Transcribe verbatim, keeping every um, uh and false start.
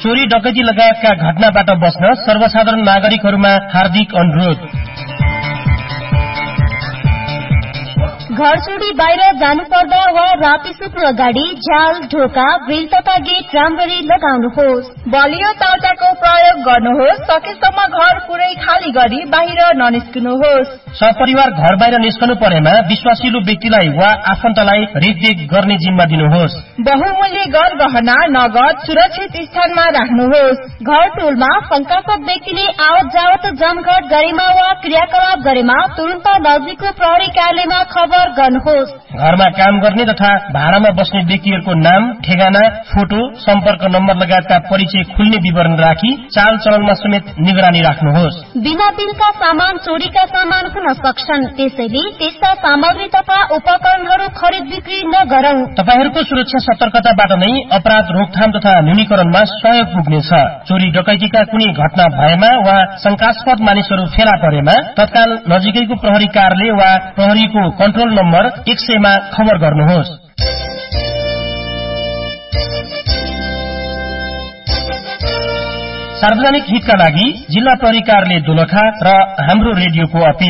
चोरी डकैती लगायतका घटनाबाट बस्न सर्वसाधारण नागरिकहरूमा हार्दिक अनुरोध। घर छोडी बाहिर जानु पर्दा वा राति सुत्नु अगाडि झ्याल, ढोका, ग्रिल तथा गेट राम्ररी लगाउनुहोस्। बलियो ताउटाको प्रयोग गर्नुहोस्। सकेसम्म घर पुरै खाली गरी बाहिर ननिस्कनुहोस्। सपरिवार घर बाहिर निस्कनु परेमा विश्वासिलो व्यक्तिलाई वा आफन्तलाई रेखदेख गर्ने जिम्मा दिनुहोस्। बहुमूल्य गहना गहना नगद सुरक्षित स्थानमा राख्नुहोस्। घर टोलमा शंकास्पद व्यक्तिले आवत जावत जमघट गरेमा वा क्रियाकलाप गरेमा तुरन्त नजिकको प्रहरी कार्यालयमा खबर गर्नुहोस्। घरमा काम गर्ने तथा भाडामा बस्ने व्यक्तिहरूको नाम, ठेगाना, फोटो, सम्पर्क नम्बर लगायतका परिचय खुल्ने विवरण राखी चाल चलनमा समेत निगरानी राख्नुहोस्। बिना बिलका सामान चोरीका सामान हुन सक्छन्, त्यसैले त्यस्ता सामग्री तथा उपकरणहरू खरिद बिक्री नगरौं। तपाईहरूको सुरक्षा सतर्कताबाट नै अपराध रोकथाम तथा न्यूनीकरणमा सहयोग पुग्नेछ। चोरी डकैतीका कुनै घटना भएमा वा शंकास्पद मानिसहरू फेला परेमा तत्काल नजिकैको प्रहरी कार्यालय वा प्रहरीको कन्ट्रोल नम्बर एक सयमा खबर गर्नुहोस्। सार्वजनिक हितका लागि जिल्ला प्रहरी कार्यालय दोलखा र हाम्रो रेडियोको अपील।